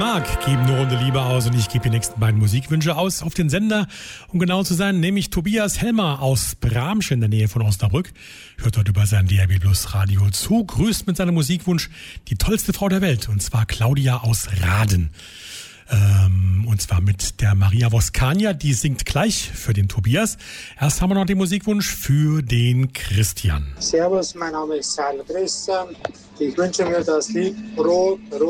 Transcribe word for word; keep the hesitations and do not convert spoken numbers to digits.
Marc geben eine Runde Liebe aus und ich gebe die nächsten beiden Musikwünsche aus auf den Sender, um genau zu sein, nämlich Tobias Helmer aus Bramsch in der Nähe von Osnabrück. Hört dort über sein D R B Plus Radio zu, grüßt mit seinem Musikwunsch die tollste Frau der Welt, und zwar Claudia aus Raden. Ähm, und zwar mit der Maria Voskania, die singt gleich für den Tobias. Erst haben wir noch den Musikwunsch für den Christian. Servus, mein Name ist Seil Christian. Ich wünsche mir das Lied Rot, Rot.